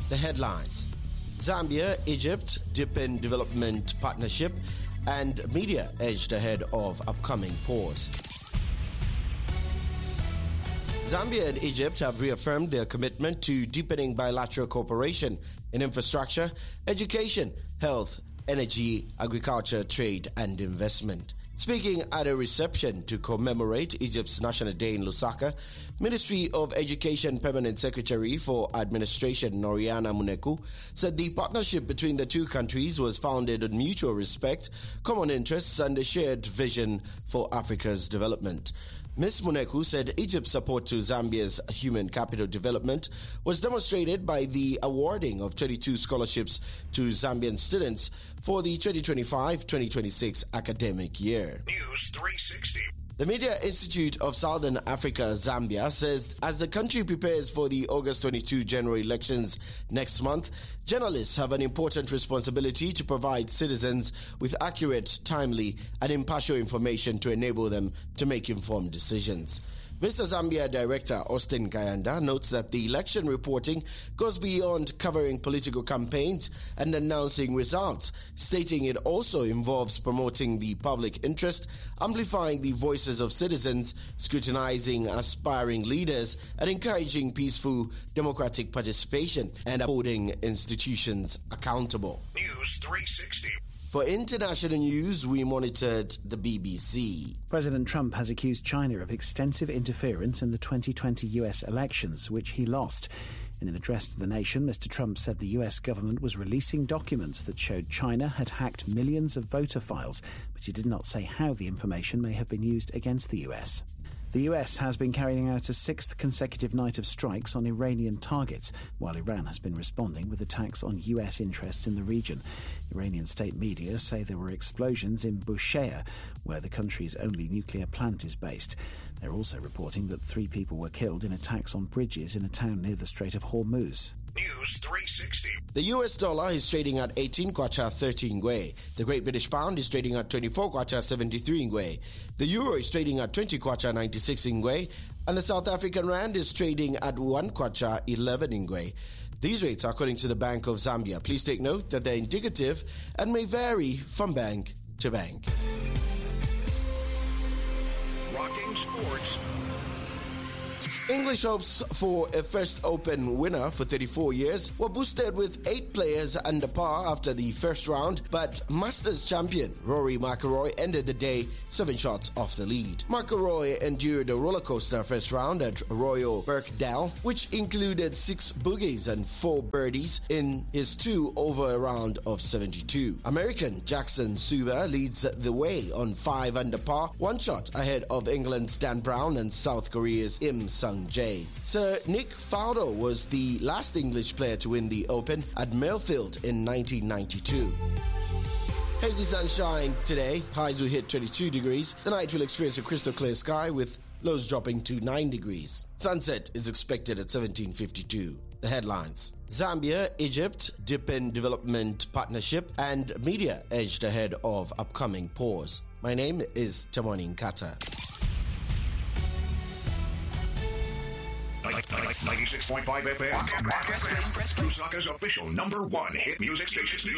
The headlines. Zambia, Egypt deepen development partnership and media edged ahead of upcoming pause. Zambia and Egypt have reaffirmed their commitment to deepening bilateral cooperation in infrastructure, education, health, energy, agriculture, trade, and investment. Speaking at a reception to commemorate Egypt's National Day in Lusaka, Ministry of Education Permanent Secretary for Administration Noriana Muneku said the partnership between the two countries was founded on mutual respect, common interests, and a shared vision for Africa's development. Ms. Muneku said Egypt's support to Zambia's human capital development was demonstrated by the awarding of 22 scholarships to Zambian students for the 2025-2026 academic year. News 360. The Media Institute of Southern Africa, Zambia, says as the country prepares for the August 22 general elections next month, journalists have an important responsibility to provide citizens with accurate, timely, and impartial information to enable them to make informed decisions. Mr. Zambia Director Austin Kayanda notes that the election reporting goes beyond covering political campaigns and announcing results, stating it also involves promoting the public interest, amplifying the voices of citizens, scrutinizing aspiring leaders, and encouraging peaceful democratic participation and holding institutions accountable. News 360. For international news, we monitored the BBC. President Trump has accused China of extensive interference in the 2020 US elections, which he lost. In an address to the nation, Mr. Trump said the US government was releasing documents that showed China had hacked millions of voter files, but he did not say how the information may have been used against the US. The US has been carrying out a sixth consecutive night of strikes on Iranian targets, while Iran has been responding with attacks on US interests in the region. Iranian state media say there were explosions in Bushehr, where the country's only nuclear plant is based. They're also reporting that 3 people were killed in attacks on bridges in a town near the Strait of Hormuz. News 360. The US dollar is trading at 18 kwacha 13 ngwe. The Great British Pound is trading at 24 kwacha 73 ngwe. The Euro is trading at 20 kwacha 96 ngwe. And the South African Rand is trading at 1 kwacha 11 ngwe. These rates are according to the Bank of Zambia. Please take note that they're indicative and may vary from bank to bank. Rocking sports. English hopes for a first Open winner for 34 years were boosted with 8 players under par after the first round, but Masters champion Rory McIlroy ended the day 7 shots off the lead. McIlroy endured a rollercoaster first round at Royal Birkdale, which included 6 bogeys and 4 birdies in his 2 over a round of 72. American Jackson Suba leads the way on 5 under par, 1 shot ahead of England's Dan Brown and South Korea's Im Sung-jae. Sir Nick Faldo was the last English player to win the Open at Millfield in 1992. Hazy sunshine today. Highs will hit 22 degrees. The night will experience a crystal clear sky with lows dropping to 9 degrees. Sunset is expected at 17:52. The headlines. Zambia, Egypt deepen development partnership and media edged ahead of upcoming pause. My name is Tamani Nkata. 96.5 FM. Lusaka's official #1 hit music station.